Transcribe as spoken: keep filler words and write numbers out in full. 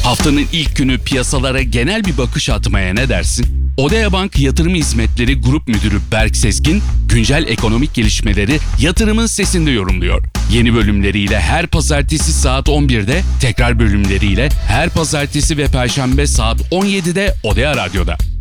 Haftanın ilk günü piyasalara genel bir bakış atmaya ne dersin? Odea Bank Yatırım Hizmetleri Grup Müdürü Berk Sezgin, güncel ekonomik gelişmeleri yatırımın sesinde yorumluyor. Yeni bölümleriyle her pazartesi saat on birde, tekrar bölümleriyle her pazartesi ve perşembe saat on yedide Odea Radyo'da.